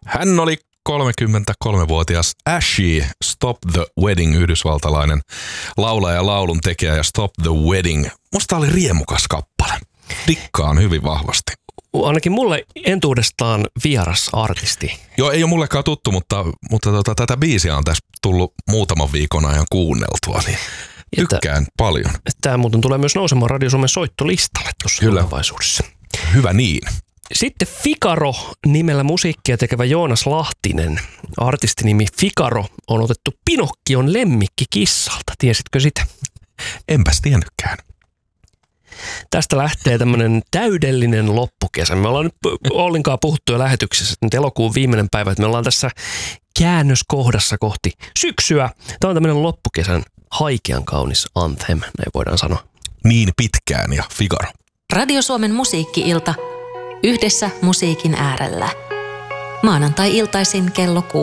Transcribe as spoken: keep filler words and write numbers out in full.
Hän oli kolmekymmentäkolmevuotias Ashy Stop the Wedding, yhdysvaltalainen laulaja ja laulun tekijä ja Stop the Wedding. Musta oli riemukas kappale. Dikkaan hyvin vahvasti. Ainakin mulle entuudestaan vieras artisti. Joo, ei ole mullekaan tuttu, mutta, mutta tota, tätä biisiä on tässä tullut muutaman viikon ajan kuunneltua, niin tykkään Että, paljon. Tämä muuten tulee myös nousemaan Radio Suomen soittolistalle tuossa tulevaisuudessa. Hyvä niin. Sitten Figaro nimellä musiikkia tekevä Joonas Lahtinen. Artistinimi Figaro on otettu Pinokkion lemmikki kissalta. Tiesitkö sitä? Enpäs tiennytkään. Tästä lähtee tämmöinen täydellinen loppukesä. Me ollaan nyt ollenkaan puhuttu jo lähetyksessä, nyt elokuun viimeinen päivä, että me ollaan tässä käännöskohdassa kohti syksyä. Tämä on tämmöinen loppukesän haikean kaunis anthem, näin voidaan sanoa. Niin pitkään ja Figaro. Radio Suomen musiikki-ilta. Yhdessä musiikin äärellä. Maanantai-iltaisin kello kuusi.